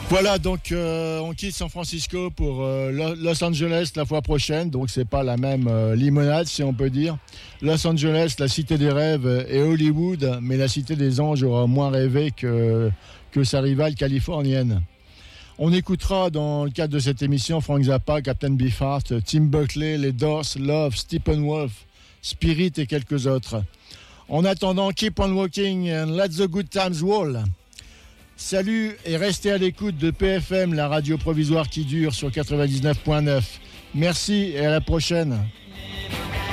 Voilà, donc on quitte San Francisco pour Los Angeles la fois prochaine. Donc c'est pas la même limonade, si on peut dire. Los Angeles, la cité des rêves, et Hollywood, mais la cité des anges aura moins rêvé que sa rivale californienne. On écoutera dans le cadre de cette émission Frank Zappa, Captain Beefheart, Tim Buckley, les Doors, Love, Steppenwolf, Spirit et quelques autres. En attendant, keep on walking and let the good times roll. Salut et restez à l'écoute de PFM, la radio provisoire qui dure sur 99.9. Merci et à la prochaine.